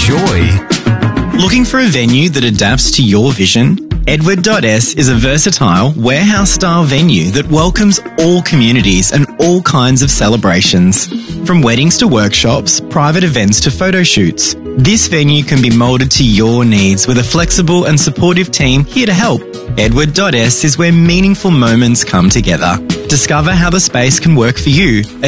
Joy. Looking for a venue that adapts to your vision? Edward.s is a versatile, warehouse-style venue that welcomes all communities and all kinds of celebrations. From weddings to workshops, private events to photo shoots, this venue can be moulded to your needs with a flexible and supportive team here to help. Edward.s is where meaningful moments come together. Discover how the space can work for you at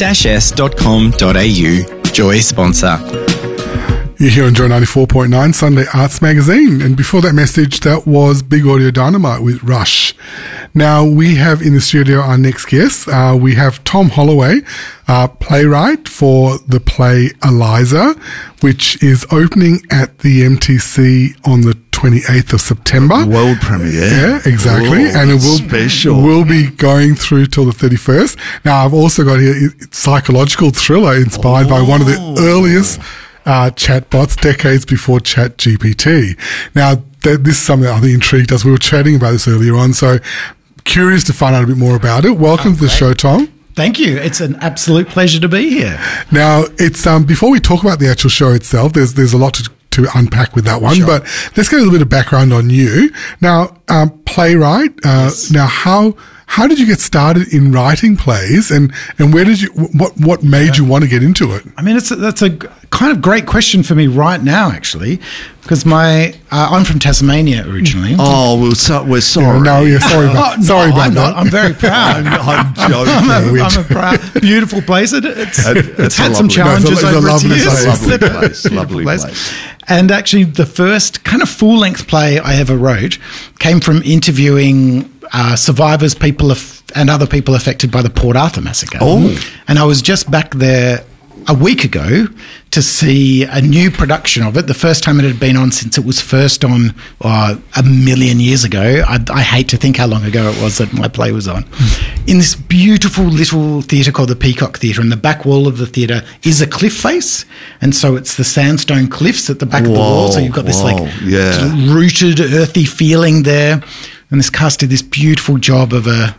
edward-s.com.au. Joy sponsor. You're here on Joy 94.9 Sunday Arts Magazine. And before that message, that was Big Audio Dynamite with Rush. Now, we have in the studio our next guest. We have Tom Holloway, playwright for the play Eliza, which is opening at the MTC on the 28th of September. World premiere. Yeah, exactly. Whoa, and it will be going through till the 31st. Now, I've also got here psychological thriller inspired by one of the earliest chatbots, decades before ChatGPT. Now, this is something that I think intrigued us. We were chatting about this earlier on, so curious to find out a bit more about it. Welcome to the show, Tom. Thank you. It's an absolute pleasure to be here. Now, it's before we talk about the actual show itself, there's a lot to unpack with that one, Sure. but let's get a little bit of background on you. Now, playwright. Yes. Now, how did you get started in writing plays, and where did you what made you want to get into it? I mean, that's a kind of great question for me right now, actually, because I'm from Tasmania originally. Oh, we're sorry. Sorry about that. I'm very proud. I'm joking. I'm a proud, beautiful place. It's had some lovely- challenges it's a over its lovely years. place. Lovely place. Beautiful Lovely place. And actually, the first kind of full-length play I ever wrote came from interviewing survivors, and other people affected by the Port Arthur massacre. Oh. And I was just back there a week ago to see a new production of it. The first time it had been on since it was first on a million years ago. I hate to think how long ago it was that my play was on. In this beautiful little theatre called the Peacock Theatre, and the back wall of the theatre is a cliff face, and so it's the sandstone cliffs at the back of the wall. So you've got this rooted, earthy feeling there. And this cast did this beautiful job of a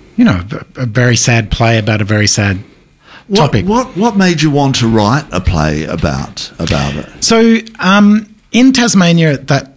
very sad play about a very sad topic. What made you want to write a play about it? So in Tasmania,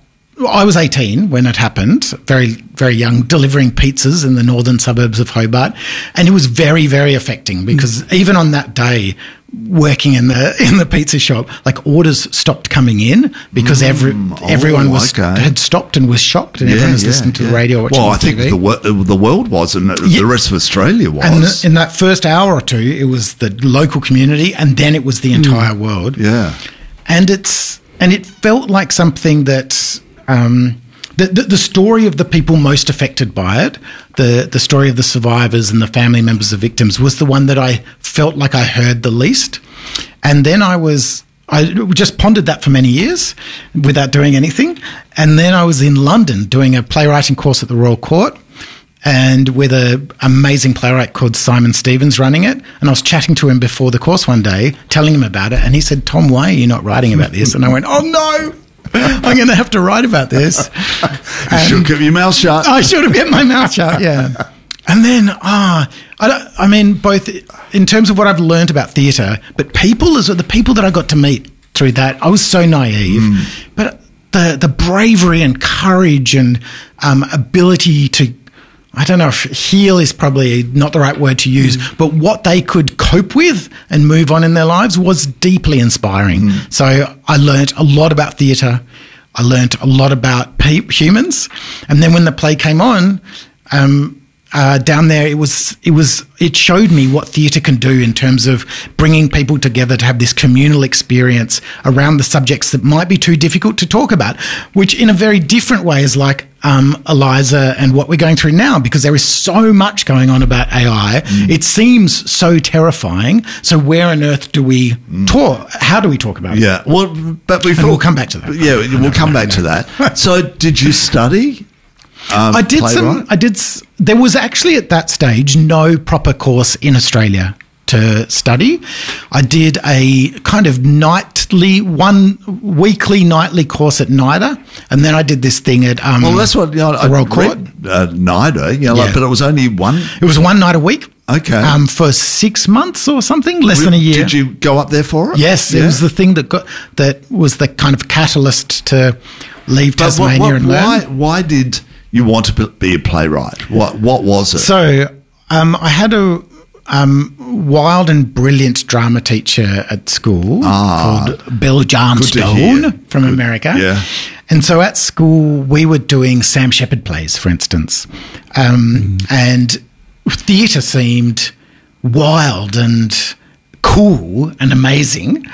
I was 18 when it happened, very, very young, delivering pizzas in the northern suburbs of Hobart, and it was very, very affecting because even on that day, working in the pizza shop, like orders stopped coming in because everyone had stopped and was shocked, and everyone was listening to the radio, watching I TV. think the world was, and the rest of Australia was. And in that first hour or two, it was the local community, and then it was the entire world. Yeah, and it felt like something that. The story of the people most affected by it, the story of the survivors and the family members of victims, was the one that I felt like I heard the least. And then I just pondered that for many years without doing anything. And then I was in London doing a playwriting course at the Royal Court, and with an amazing playwright called Simon Stevens running it. And I was chatting to him before the course one day, telling him about it. And he said, "Tom, why are you not writing about this?" And I went, "Oh, no. I'm going to have to write about this." You should keep your mouth shut. I should have kept my mouth shut, yeah. And then, I mean, both in terms of what I've learned about theatre, but the people that I got to meet through that, I was so naive. But the bravery and courage and ability to, I don't know if heal is probably not the right word to use, but what they could cope with and move on in their lives was deeply inspiring. So I learnt a lot about theatre. I learnt a lot about humans. And then when the play came on, down there, it showed me what theatre can do in terms of bringing people together to have this communal experience around the subjects that might be too difficult to talk about, which in a very different way is like Eliza and what we're going through now, because there is so much going on about AI. It seems so terrifying. So where on earth do we talk? How do we talk about it? Yeah, well, but we'll come back to that. Yeah, we'll come back to that. So did you study? I did. There was actually at that stage no proper course in Australia to study. I did a kind of weekly nightly course at NIDA, and then I did this thing at that's what the Royal Court. NIDA, but it was only one. It was one night a week. Okay. For 6 months or something, less than a year. Did you go up there for it? Yes, Yeah. it was the thing that was the kind of catalyst to leave Tasmania and learn. Why did you want to be a playwright? What was it? So I had a wild and brilliant drama teacher at school called Bill Johnstone from America. Yeah. And so at school, we were doing Sam Shepard plays, for instance. And theatre seemed wild and cool and amazing.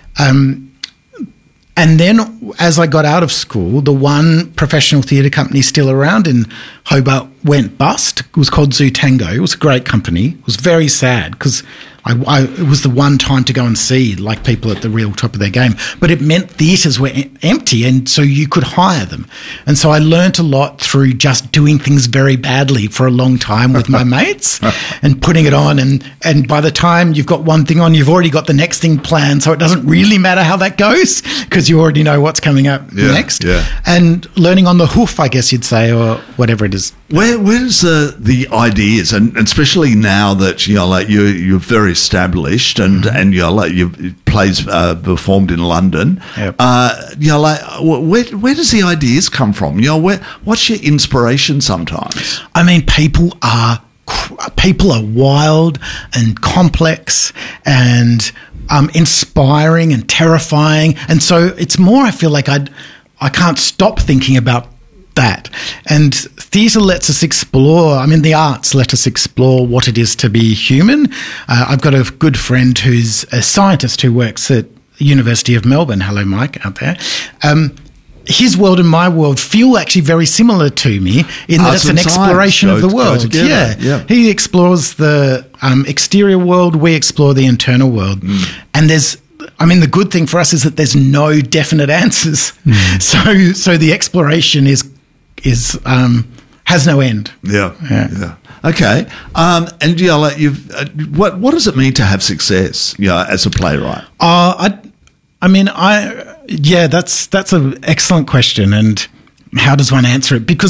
And then as I got out of school, the one professional theatre company still around in Hobart went bust. It was called Zoo Tango. It was a great company. It was very sad because it was the one time to go and see like people at the real top of their game. But it meant theatres were empty, and so you could hire them. And so I learnt a lot through just doing things very badly for a long time with my mates and putting it on. And by the time you've got one thing on, you've already got the next thing planned. So it doesn't really matter how that goes because you already know what's coming up next. Yeah. And learning on the hoof, I guess you'd say, or whatever it is. Where does the ideas, and especially now that you're very established and your plays performed in London, Yep. where does the ideas come from? What's your inspiration sometimes? I mean, people are wild and complex and inspiring and terrifying, and so it's more. I feel like I can't stop thinking about that. And theatre lets us explore. I mean, the arts let us explore what it is to be human. I've got a good friend who's a scientist who works at the University of Melbourne. Hello, Mike, out there. His world and my world feel actually very similar to me in that Arts it's an and science exploration of the go world. together. Yeah. He explores the exterior world, we explore the internal world. And the good thing for us is that there's no definite answers. So the exploration has no end. Yeah. Okay. And what does it mean to have success? As a playwright. That's an excellent question. And how does one answer it? Because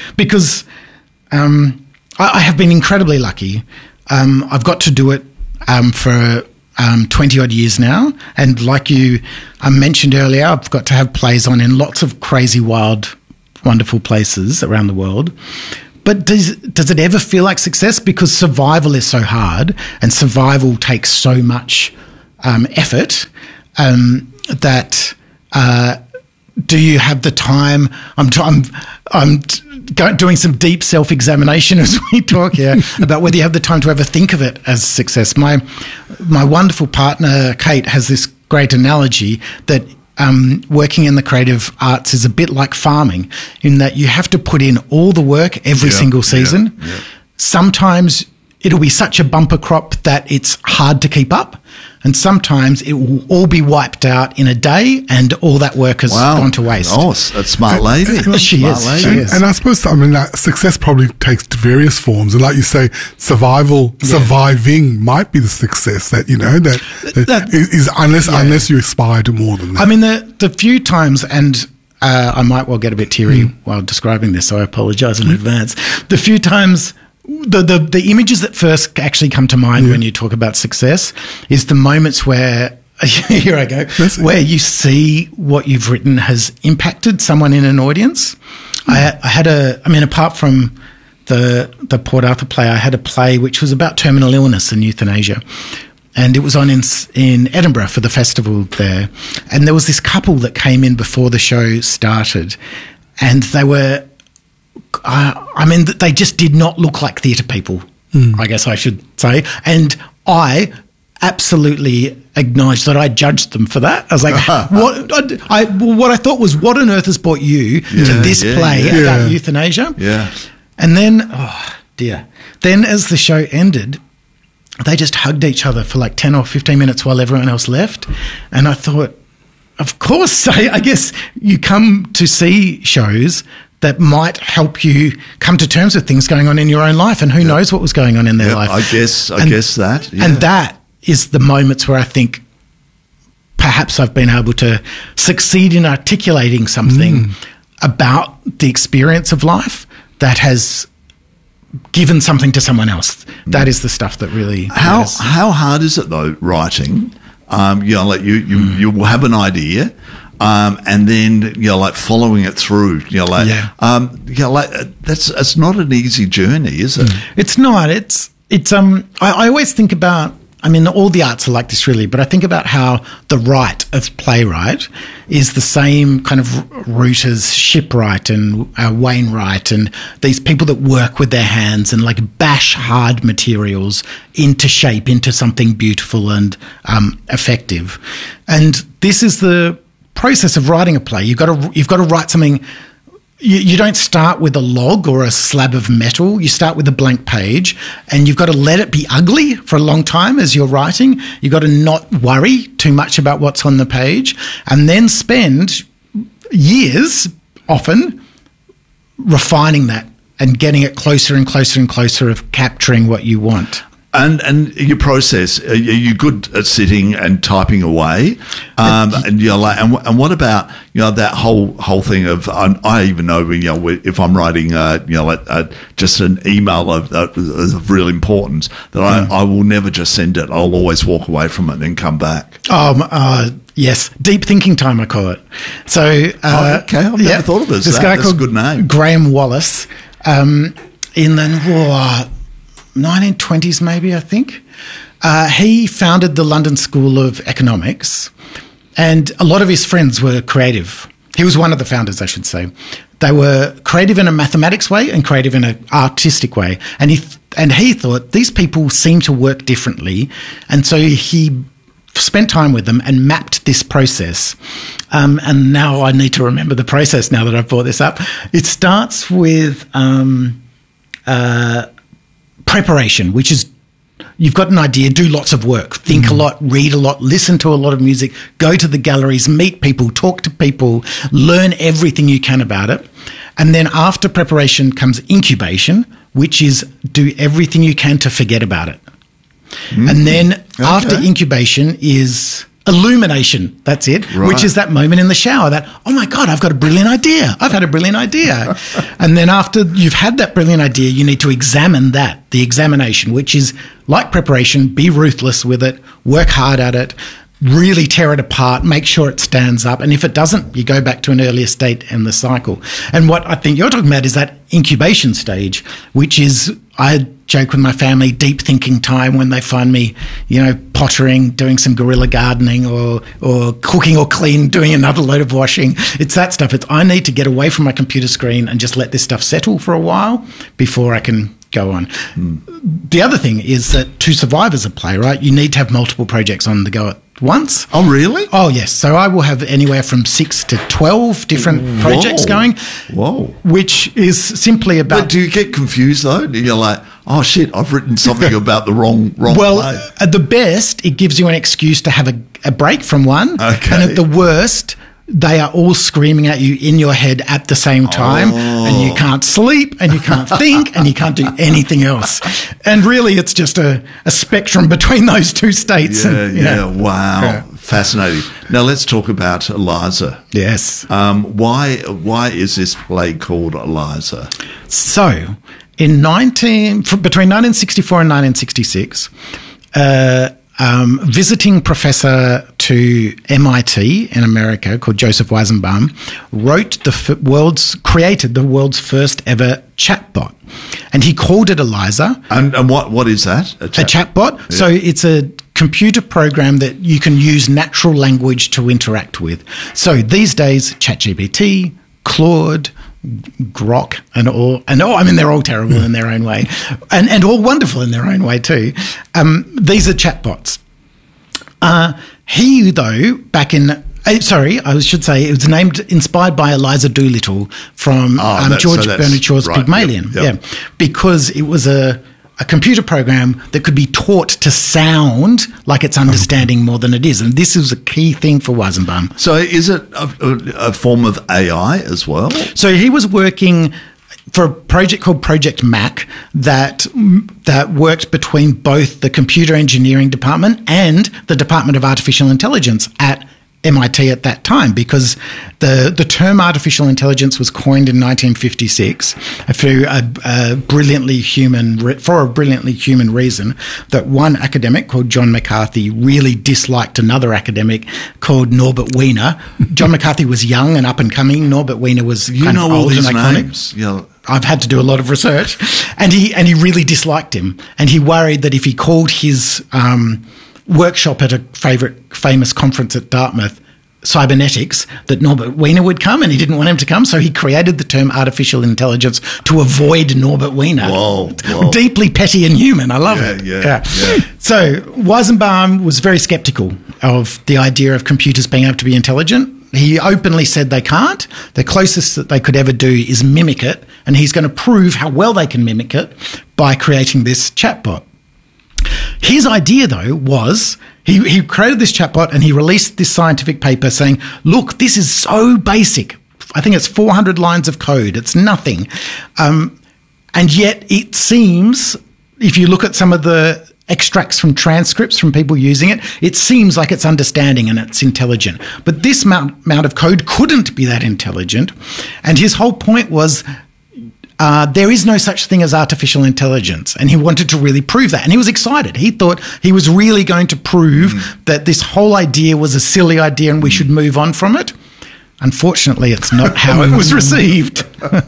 I have been incredibly lucky. I've got to do it for 20 odd years now, and like you mentioned earlier, I've got to have plays on in lots of crazy, wild, wonderful places around the world. But does it ever feel like success? Because survival is so hard, and survival takes so much effort that do you have the time? I'm doing some deep self-examination as we talk here about whether you have the time to ever think of it as success. My wonderful partner, Kate, has this great analogy that working in the creative arts is a bit like farming, in that you have to put in all the work every single season. Yeah. Sometimes it'll be such a bumper crop that it's hard to keep up. And sometimes it will all be wiped out in a day and all that work has gone to waste. Oh, that's smart lady. She is. And I suppose, that success probably takes various forms. And like you say, surviving might be the success that is unless you aspire to more than that. I mean, the few times, and I might well get a bit teary while describing this, so I apologise in advance. The few times... The images that first actually come to mind when you talk about success is the moments where, here I go, where you see what you've written has impacted someone in an audience. Apart from the Port Arthur play, I had a play which was about terminal illness and euthanasia. And it was on in Edinburgh for the festival there. And there was this couple that came in before the show started, and they were... they just did not look like theatre people, I guess I should say. And I absolutely acknowledged that I judged them for that. I was like, what I thought was, what on earth has brought you to this play about euthanasia? Yeah. And then, then as the show ended, they just hugged each other for like 10 or 15 minutes while everyone else left. And I thought, of course, I guess you come to see shows that might help you come to terms with things going on in your own life, and who knows what was going on in their life. I guess that. Yeah. And that is the moments where I think perhaps I've been able to succeed in articulating something about the experience of life that has given something to someone else. That is the stuff that really matters. How hard is it though writing? You will have an idea. And then following it through. It's not an easy journey, is it? It's not. I always think about. I mean, all the arts are like this, really. But I think about how the right of playwright is the same kind of root as shipwright and Wainwright and these people that work with their hands and like bash hard materials into shape, into something beautiful and effective. And this is the process of writing a play. You've got to write something. You don't start with a log or a slab of metal. You start with a blank page, and you've got to let it be ugly for a long time as you're writing. You've got to not worry too much about what's on the page, and then spend years often refining that and getting it closer and closer and closer of capturing what you want. And your process, are you good at sitting and typing away? And what about that whole thing of I even know if I'm writing just an email of real importance that I will never just send it. I'll always walk away from it and then come back. Yes, deep thinking time, I call it. So okay, I've never thought of this. That's a good name. Graham Wallace in the 1920s, maybe, I think. He founded the London School of Economics, and a lot of his friends were creative. He was one of the founders, I should say. They were creative in a mathematics way and creative in an artistic way. And he thought these people seem to work differently, and so he spent time with them and mapped this process. And now I need to remember the process now that I've brought this up. It starts with preparation, which is you've got an idea, do lots of work, think a lot, read a lot, listen to a lot of music, go to the galleries, meet people, talk to people, learn everything you can about it. And then after preparation comes incubation, which is do everything you can to forget about it. And then after incubation is illumination. That's it. Right. Which is that moment in the shower that, oh my God, I've got a brilliant idea. I've had a brilliant idea. And then after you've had that brilliant idea, you need to examine that, the examination, which is like preparation, be ruthless with it, work hard at it, really tear it apart, make sure it stands up. And if it doesn't, you go back to an earlier state in the cycle. And what I think you're talking about is that incubation stage, which is, I joke with my family, deep thinking time when they find me, pottering, doing some guerrilla gardening or cooking or doing another load of washing. It's that stuff. I need to get away from my computer screen and just let this stuff settle for a while before I can go on. The other thing is that to survive as a playwright, you need to have multiple projects on the go at once. Oh, really? Oh, yes. So I will have anywhere from 6 to 12 different projects going. Whoa. Which is simply about... But do you get confused, though? You're like, oh, shit, I've written something about the wrong well, play. At the best, it gives you an excuse to have a break from one. Okay. And at the worst, they are all screaming at you in your head at the same time, and you can't sleep, and you can't think, and you can't do anything else. And really, it's just a spectrum between those two states. Yeah. Wow. Yeah. Fascinating. Now, let's talk about Eliza. Yes. Why is this play called Eliza? So, between 1964 and 1966, visiting professor to MIT in America called Joseph Weizenbaum created the world's first ever chatbot, and he called it Eliza. And what is that? A chatbot. Yeah. So it's a computer program that you can use natural language to interact with. So these days, ChatGPT, Claude, Grok and all, I mean, they're all terrible in their own way and all wonderful in their own way too. These are chatbots. He, though, it was inspired by Eliza Doolittle from George Bernard Shaw's Pygmalion. Yep. Yeah, because it was a computer program that could be taught to sound like it's understanding more than it is. And this is a key thing for Weizenbaum. So is it a form of AI as well? So he was working for a project called Project Mac that worked between both the computer engineering department and the Department of Artificial Intelligence at MIT at that time, because the term artificial intelligence was coined in 1956 for a brilliantly human reason, that one academic called John McCarthy really disliked another academic called Norbert Wiener. John McCarthy was young and up and coming. Norbert Wiener was kind of all old these and iconic. names. Yeah. I've had to do a lot of research, and he really disliked him, and he worried that if he called his workshop at a famous conference at Dartmouth cybernetics, that Norbert Wiener would come, and he didn't want him to come, so he created the term artificial intelligence to avoid Norbert Wiener. Whoa. Deeply petty and human. I love it. Yeah. So Weizenbaum was very skeptical of the idea of computers being able to be intelligent. He openly said they can't. The closest that they could ever do is mimic it, and he's going to prove how well they can mimic it by creating this chatbot. His idea, though, was he created this chatbot and he released this scientific paper saying, look, this is so basic. I think it's 400 lines of code. It's nothing. And yet it seems, if you look at some of the extracts from transcripts from people using it, it seems like it's understanding and it's intelligent. But this amount of code couldn't be that intelligent. And his whole point was there is no such thing as artificial intelligence. And he wanted to really prove that. And he was excited. He thought he was really going to prove that this whole idea was a silly idea and we should move on from it. Unfortunately, it's not how it was received.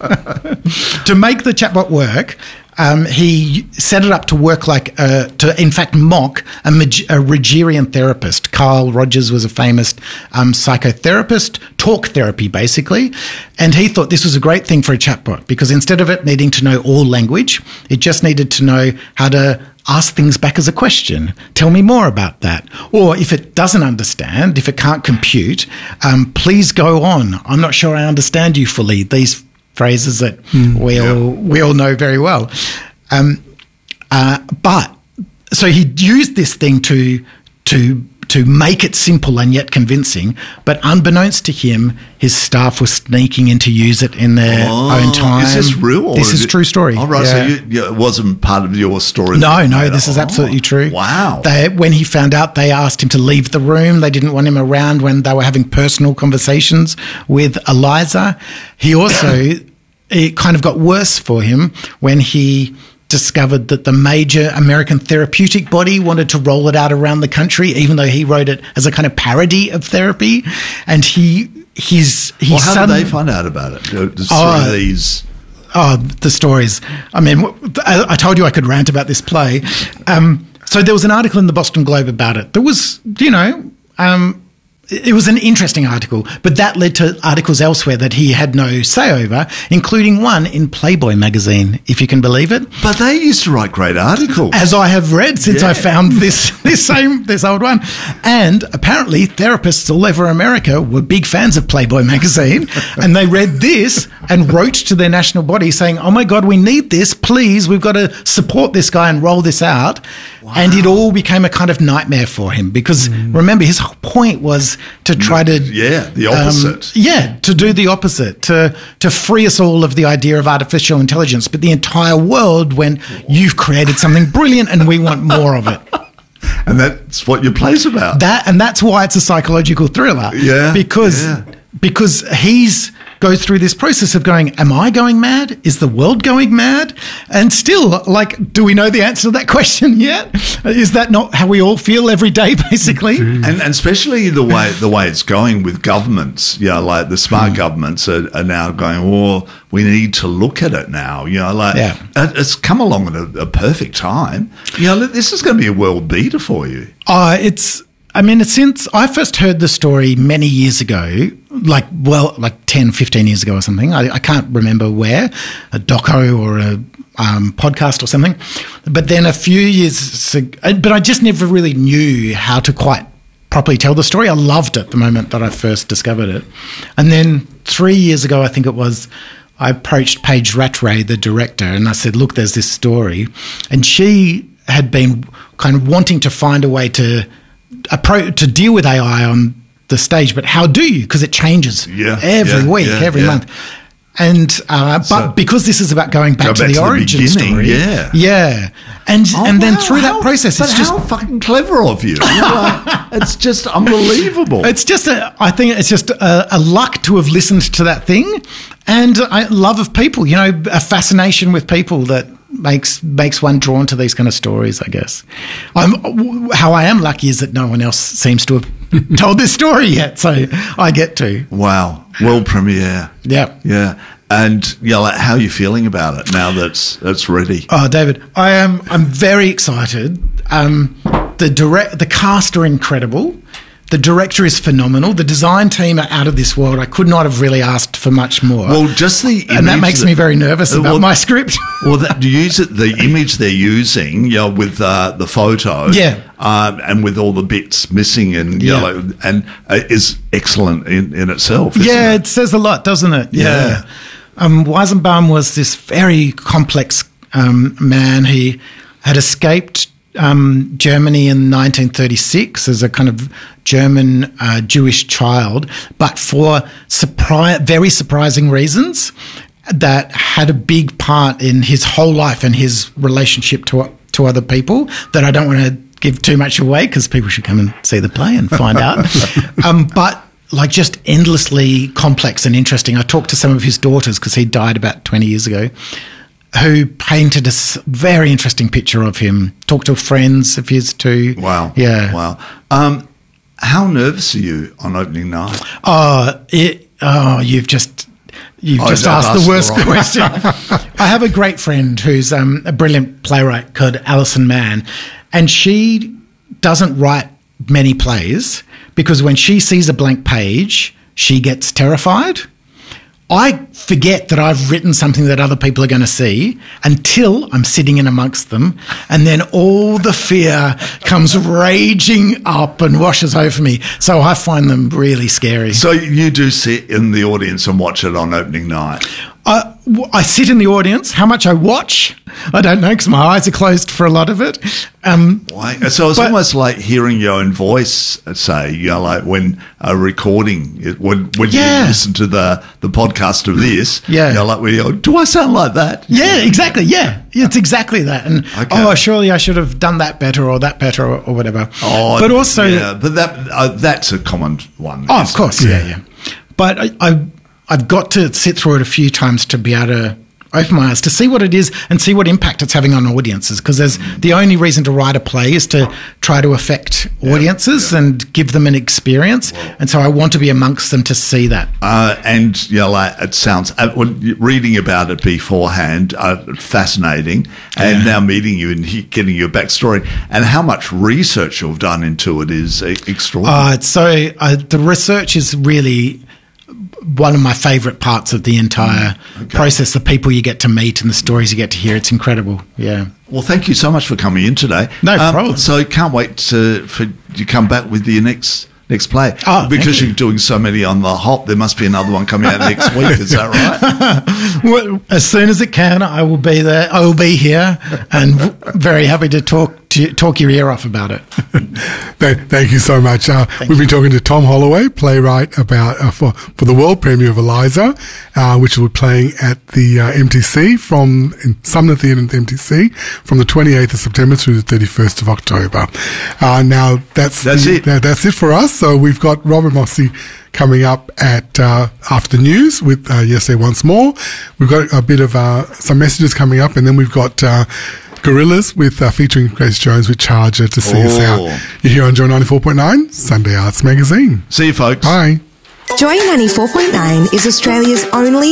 To make the chatbot work, he set it up to work to in fact mock a Rogerian therapist. Carl Rogers was a famous psychotherapist, talk therapy basically, and he thought this was a great thing for a chatbot because instead of it needing to know all language, it just needed to know how to ask things back as a question. Tell me more about that. Or if it doesn't understand, if it can't compute, please go on. I'm not sure I understand you fully. These phrases that we all know very well. But so he used this thing to make it simple and yet convincing, but unbeknownst to him, his staff was sneaking in to use it in their own time. Is this real? This is a true story. Oh, right. Yeah. So it wasn't part of your story? No, this is absolutely true. Wow. When he found out, they asked him to leave the room. They didn't want him around when they were having personal conversations with Eliza. He also, it kind of got worse for him when he discovered that the major American therapeutic body wanted to roll it out around the country, even though he wrote it as a kind of parody of therapy. And how did they find out about it? Through these... Oh, the stories. I mean, I told you I could rant about this play. So there was an article in the Boston Globe about it. There was, it was an interesting article, but that led to articles elsewhere that he had no say over, including one in Playboy magazine, if you can believe it. But they used to write great articles. As I have read since I found this old one. And apparently therapists all over America were big fans of Playboy magazine, and they read this and wrote to their national body saying, oh my God, we need this, please, we've got to support this guy and roll this out. Wow. And it all became a kind of nightmare for him because, remember, his whole point was to try to... the opposite. To do the opposite, to free us all of the idea of artificial intelligence. But the entire world went, you've created something brilliant and we want more of it. And that's what your play's about. That's why it's a psychological thriller. Yeah. Because he's goes through this process of going, am I going mad? Is the world going mad? And still, do we know the answer to that question yet? Is that not how we all feel every day, basically? And especially the way it's going with governments, like the smart governments are now going, well, we need to look at it now. It's come along at a perfect time. This is going to be a world beater for you. Since I first heard the story many years ago, like 10, 15 years ago or something, I can't remember where, a doco or a podcast or something. But then a few years ago, but I just never really knew how to quite properly tell the story. I loved it the moment that I first discovered it. And then 3 years ago, I think it was, I approached Paige Rattray, the director, and I said, look, there's this story. And she had been kind of wanting to find a way to deal with AI on the stage, but how do you? Because it changes every week, every month. And but because this is about going back to the origin story, and then through that process, it's just how fucking clever of you. It's just unbelievable. It's just I think it's just a luck to have listened to that thing, and a love of people. You know, a fascination with people that makes one drawn to these kind of stories. I guess. How I am lucky is that no one else seems to have told this story yet, so I get to. Wow, world premiere. Yeah. And how are you feeling about it now that it's ready? Oh, David, I'm very excited. The cast are incredible. The director is phenomenal. The design team are out of this world. I could not have really asked for much more. Well, just the image, and that makes me very nervous about my script. Well, the image they're using, with the photo, and with all the bits missing, and is excellent in itself. Isn't it? It says a lot, doesn't it? Yeah. Weizenbaum was this very complex man. He had escaped Germany in 1936 as a kind of German Jewish child, but for very surprising reasons that had a big part in his whole life and his relationship to other people that I don't want to give too much away because people should come and see the play and find out. But just endlessly complex and interesting. I talked to some of his daughters because he died about 20 years ago, who painted a very interesting picture of him. Talked to friends of his too. Wow. Yeah. Wow. How nervous are you on opening night? You've just asked the worst question. I have a great friend who's a brilliant playwright called Alison Mann, and she doesn't write many plays because when she sees a blank page, she gets terrified. I forget that I've written something that other people are going to see until I'm sitting in amongst them, and then all the fear comes raging up and washes over me. So I find them really scary. So you do sit in the audience and watch it on opening night? I sit in the audience. How much I watch, I don't know because my eyes are closed for a lot of it. So it's almost like hearing your own voice, say, like when recording, when you listen to the podcast of this, do I sound like that? Yeah, exactly. Yeah, it's exactly that. And surely I should have done that better or that better or whatever. But also, but that's a common one. Oh, of course, yeah. But I've got to sit through it a few times to be able to open my eyes to see what it is and see what impact it's having on audiences, because there's the only reason to write a play is to try to affect audiences and give them an experience. And so I want to be amongst them to see that. It sounds, reading about it beforehand, fascinating, and now meeting you and getting your backstory and how much research you've done into it is extraordinary. The research is really one of my favourite parts of the entire process, the people you get to meet and the stories you get to hear. It's incredible, yeah. Well, thank you so much for coming in today. No problem. So can't wait for you to come back with your next play. Because you're doing so many on the hop, there must be another one coming out next week. Is that right? Well, as soon as it can, I will be there. I will be here and very happy to talk your ear off about it. Thank you so much. We've been talking to Tom Holloway, playwright, about for the world premiere of Eliza, which will be playing at the MTC in Sumner Theatre at the MTC from the 28th of September through the 31st of October. Now that's it. That's it for us. So we've got Robert Moxie coming up at after the news with Yesterday Once More. We've got a bit of some messages coming up, and then we've got Gorillas with featuring Grace Jones with Charger to see us out. You're here on Joy 94.9, Sunday Arts Magazine. See you, folks. Bye. Joy 94.9 is Australia's only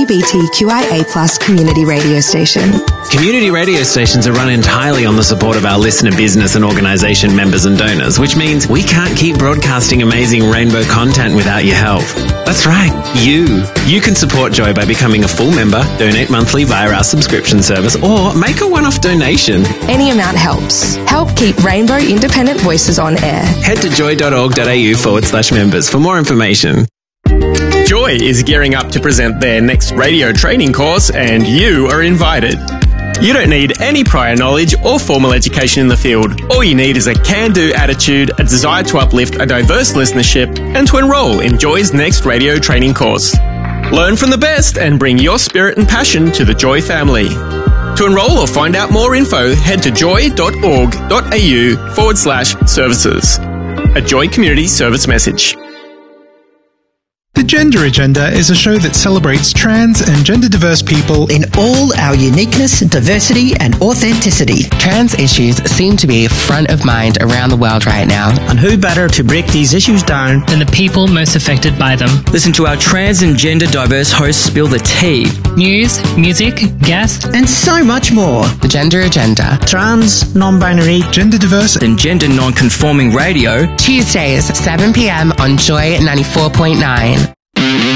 LGBTQIA+ community radio station. Community radio stations are run entirely on the support of our listener business and organisation members and donors, which means we can't keep broadcasting amazing rainbow content without your help. That's right, you. You can support Joy by becoming a full member, donate monthly via our subscription service, or make a one-off donation. Any amount helps. Help keep Rainbow Independent Voices on air. Head to joy.org.au/members for more information. Joy is gearing up to present their next radio training course, and you are invited. You don't need any prior knowledge or formal education in the field. All you need is a can-do attitude, a desire to uplift a diverse listenership, and to enrol in Joy's next radio training course. Learn from the best and bring your spirit and passion to the Joy family. To enrol or find out more info, head to joy.org.au/services. A Joy Community Service message. The Gender Agenda is a show that celebrates trans and gender diverse people in all our uniqueness, diversity and authenticity. Trans issues seem to be front of mind around the world right now. And who better to break these issues down than the people most affected by them? Listen to our trans and gender diverse hosts spill the tea. News, music, guests, and so much more. The Gender Agenda. Trans, non-binary, gender diverse and gender non-conforming radio. Tuesdays, 7 p.m. on Joy 94.9.